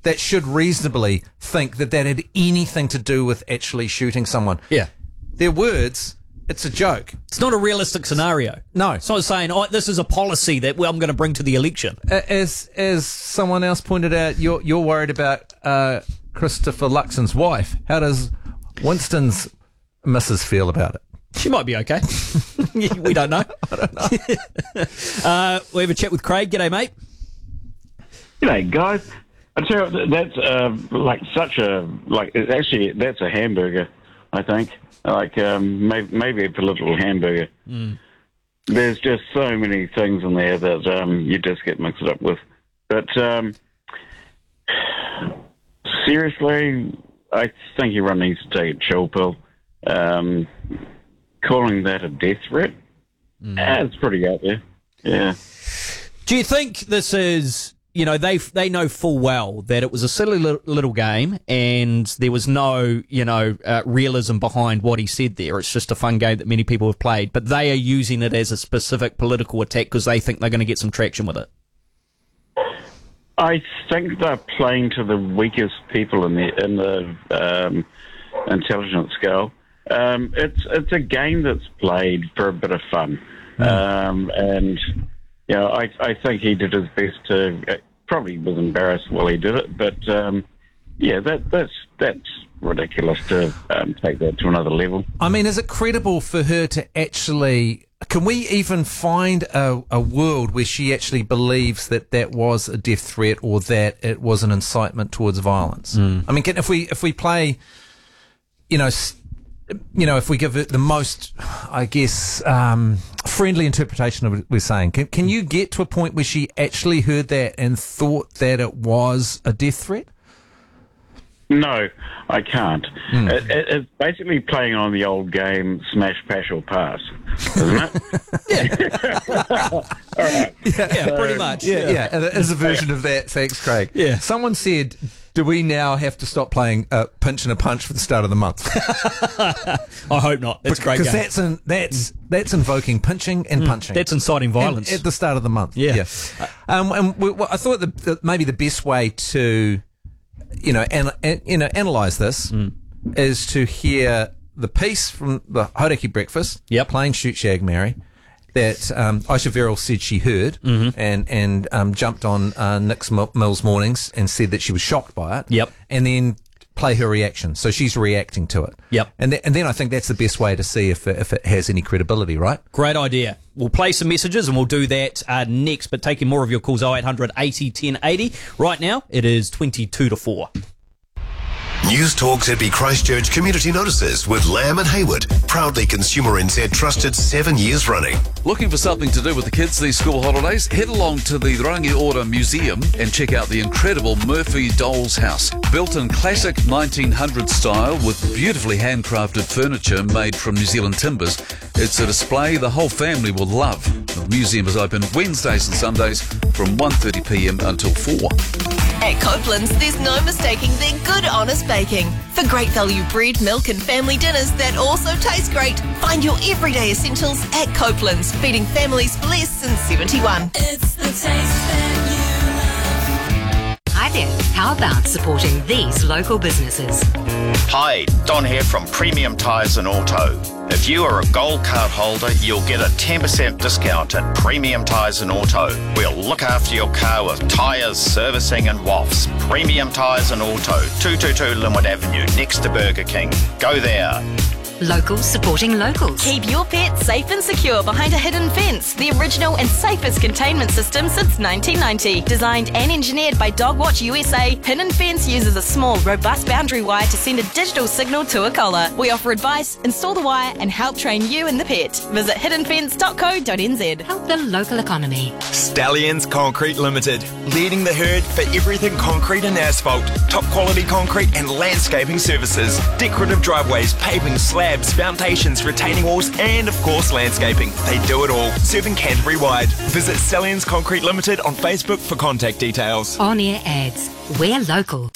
that should reasonably think that had anything to do with actually shooting someone. Yeah. Their words, it's a joke. It's not a realistic scenario. No. It's not saying, this is a policy that I'm going to bring to the election. As someone else pointed out, you're worried about Christopher Luxon's wife. How does Winston's missus feel about it? She might be okay. We don't know. I don't know. We have a chat with Craig. G'day, mate. G'day, guys. I tell you, that's that's a hamburger, I think. Maybe a political hamburger. Mm. There's just so many things in there that you just get mixed up with. But seriously, I think everyone needs to take a chill pill. Calling that a death threat, it's pretty out there. Yeah. Do you think this is, they know full well that it was a silly little game and there was no, realism behind what he said there. It's just a fun game that many people have played, but they are using it as a specific political attack because they think they're going to get some traction with it? I think they're playing to the weakest people in the intelligence scale. It's a game that's played for a bit of fun, and I think he did his best to. Probably was embarrassed while he did it, but that's ridiculous to take that to another level. I mean, is it credible for her to actually? Can we even find a world where she actually believes that was a death threat or that it was an incitement towards violence? I mean, if we play, if we give it the most, I guess, friendly interpretation of what we're saying, can you get to a point where she actually heard that and thought that it was a death threat? No, I can't. It's basically playing on the old game Smash, Pash or Pass, isn't it? All right. Yeah, pretty much. Yeah. And it is a version of that. Thanks, Craig. Yeah. Someone said, do we now have to stop playing Pinch and a Punch for the start of the month? I hope not. That's a great game. Because that's invoking pinching and punching. That's inciting violence. At the start of the month. Yeah. And I thought that maybe the best way to, analyse this is to hear the piece from the Hauraki Breakfast, playing Shoot Shag Marry, that Aisha Verrill said she heard and jumped on Nick's Mills Mornings and said that she was shocked by it. Yep. And then play her reaction. So she's reacting to it. Yep. And then I think that's the best way to see if it has any credibility, right? Great idea. We'll play some messages and we'll do that next, but taking more of your calls, 0800 80 1080. Right now, it is 22-4. News Talk ZB Christchurch Community Notices with Lamb and Hayward. Proudly Consumer NZ trusted 7 years running. Looking for something to do with the kids these school holidays? Head along to the Rangi Ora Museum and check out the incredible Murphy Doll's House. Built in classic 1900s style with beautifully handcrafted furniture made from New Zealand timbers. It's a display the whole family will love. The museum is open Wednesdays and Sundays from 1:30pm until 4. At Copeland's, there's no mistaking their good, honest baking. For great value bread, milk and family dinners that also taste great, find your everyday essentials at Copeland's, feeding families for less since 71. It's the taste that you love. Hi there. How about supporting these local businesses? Hi, Don here from Premium Tyres and Auto. If you are a gold card holder, you'll get a 10% discount at Premium Tyres and Auto. We'll look after your car with tyres, servicing and wafts. Premium Tyres and Auto, 222 Linwood Avenue, next to Burger King. Go there. Locals supporting locals. Keep your pet safe and secure behind a hidden fence. The original and safest containment system since 1990. Designed and engineered by Dogwatch USA, Hidden Fence uses a small, robust boundary wire to send a digital signal to a collar. We offer advice, install the wire, and help train you and the pet. Visit hiddenfence.co.nz. Help the local economy. Stallions Concrete Limited, leading the herd for everything concrete and asphalt. Top quality concrete and landscaping services. Decorative driveways, paving, slabs, foundations, retaining walls, and of course landscaping. They do it all, serving Canterbury wide. Visit Stallions Concrete Limited on Facebook for contact details. On-air ads. We're local.